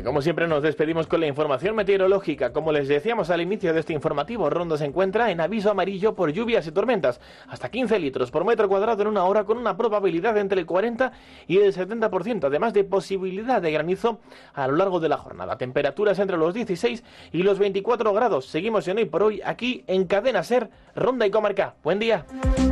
Como siempre nos despedimos con la información meteorológica. Como les decíamos al inicio de este informativo, Ronda se encuentra en aviso amarillo por lluvias y tormentas. Hasta 15 litros por metro cuadrado en una hora, con una probabilidad entre el 40 y el 70%, además de posibilidad de granizo a lo largo de la jornada. Temperaturas entre los 16 y los 24 grados. Seguimos en Hoy por Hoy aquí en Cadena Ser, Ronda y Comarca. Buen día.